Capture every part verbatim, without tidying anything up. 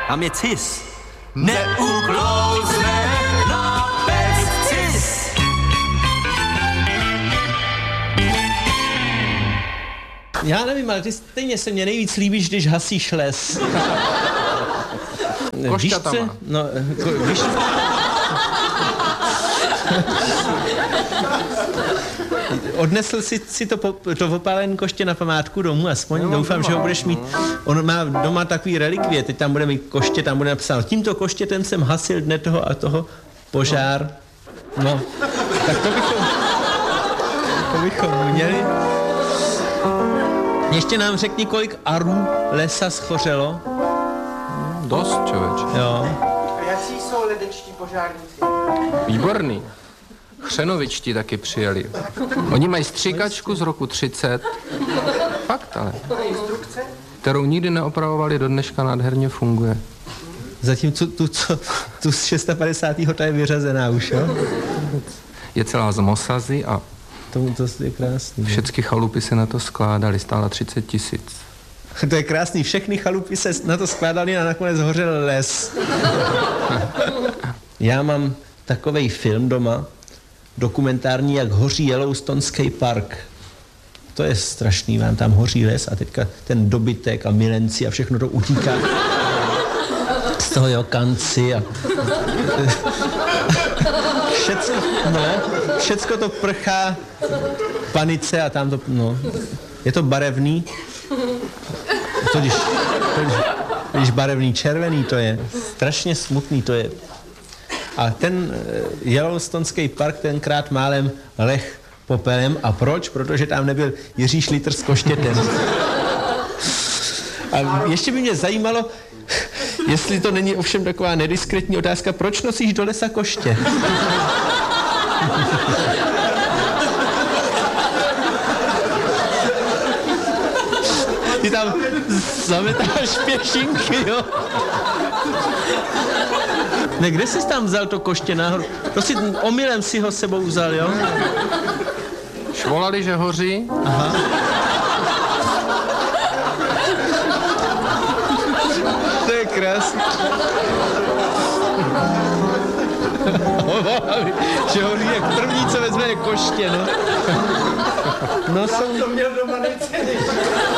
Tam je cis. Neuklouzne na pes cis. Já nevím, ale ty stejně se mě nejvíc líbíš, když hasíš les. Košťatama. No, ko, víš... Odnesl jsi si to, to opálené koště na památku domů, aspoň no, doufám, že ho budeš mít. On má doma takový relikvie, teď tam bude mít koště, tam bude napsáno, tímto koštětem jsem hasil dne toho a toho požár. No, tak to bychom, to bychom měli. Ještě nám řekni, kolik arů lesa schořelo. Dost, člověče. Jo. A jaký jsou ledečtí požárníci? Výborný. Chřenovičtí taky přijeli. Oni mají stříkačku z roku třicet. Fakt, ale. Instrukce? Kterou nikdy neopravovali, do dneška nádherně funguje. Zatímco tu, co, tu z šestadesátého ta je vyřazená už, jo? Je celá z mosazy a To, to je krásný. všechny chalupy se na to skládaly, stála třicet tisíc. To je krásný, všechny chalupy se na to skládaly a nakonec hořel les. Já mám takovej film doma, dokumentární, jak hoří Yellowstonský park. To je strašný, vám tam hoří les a teďka ten dobytek a milenci a všechno to utíká. Z toho jokanci a... Všecko, no, všecko to prchá panice a tam to, no, je to barevný. To když, to když, když barevný červený to je, strašně smutný to je. A ten Yellowstonský park tenkrát málem leh popelem. A proč? Protože tam nebyl Jiří Šlitr s koštětem. A ještě by mě zajímalo, jestli to není ovšem taková nediskretní otázka, proč nosíš do lesa koště? Ty tam zametáš pěšinky, jo? Ne, kde jsi tam vzal to koště nahoru? To si omylem si ho sebou vzal, jo? Švolali, že hoří. Aha. To je krásný. Že hoří jak první, co vezme, je koště, no. No jsem to měl doma nejcennější.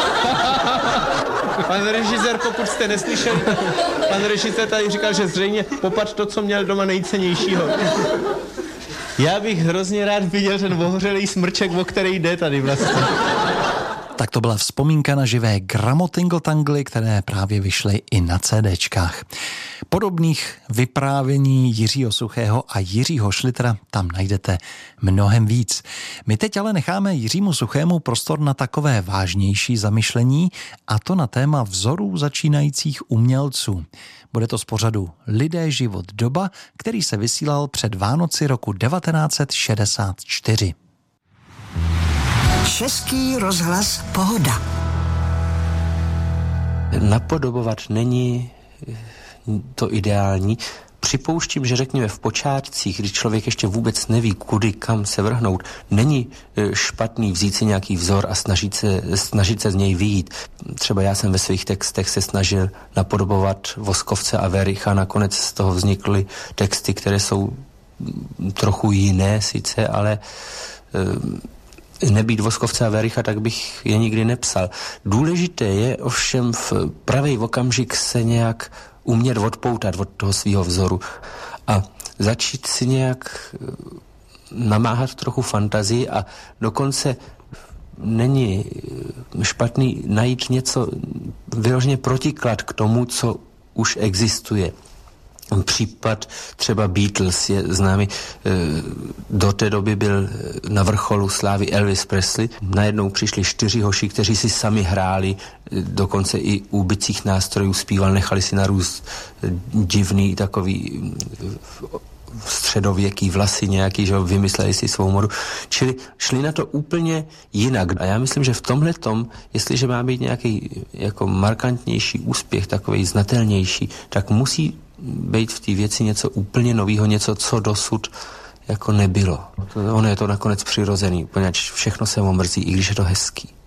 Pan režisér, pokud jste neslyšeli, pan režisér tady říkal, že zřejmě popad to, co měl doma nejcennějšího. Já bych hrozně rád viděl ten ohořelý smrček, o který jde tady vlastně. Tak to byla vzpomínka na živé gramotingotangly, které právě vyšly i na CDčkách. Podobných vyprávění Jiřího Suchého a Jiřího Šlitra tam najdete mnohem víc. My teď ale necháme Jiřímu Suchému prostor na takové vážnější zamyšlení, a to na téma vzorů začínajících umělců. Bude to z pořadu Lidé, život, doba, který se vysílal před Vánoci roku devatenáct set šedesát čtyři. Český rozhlas Pohoda. Napodobovat není to ideální. Připouštím, že řekněme v počátcích, kdy člověk ještě vůbec neví, kudy, kam se vrhnout, není špatný vzít si nějaký vzor a snažit se, snažit se z něj vyjít. Třeba já jsem ve svých textech se snažil napodobovat Voskovce a Wericha, nakonec z toho vznikly texty, které jsou trochu jiné sice, ale nebýt Voskovce a Wericha, tak bych je nikdy nepsal. Důležité je ovšem v pravý okamžik se nějak umět odpoutat od toho svého vzoru a začít si nějak namáhat trochu fantazii, a dokonce není špatný najít něco vyloženě protiklad k tomu, co už existuje. Případ třeba Beatles je známý. Do té doby byl na vrcholu slávy Elvis Presley. Najednou přišli čtyři hoši, kteří si sami hráli, dokonce i u bicích nástrojů zpíval, nechali si narůst divný takový středověký vlasy nějaký, že vymysleli si svou modu. Čili šli na to úplně jinak. A já myslím, že v tomhletom, jestliže má být nějaký jako markantnější úspěch, takový znatelnější, tak musí být v té věci něco úplně nového, něco, co dosud jako nebylo. Ono je to nakonec přirozený, poněvadž všechno se omrzí, i když je to hezký.